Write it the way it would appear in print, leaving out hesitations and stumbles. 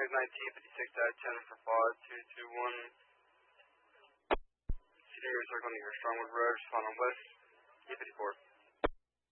contact 1956-10 for 5221. Senior circle near Strongwood Road, respond on west, 854.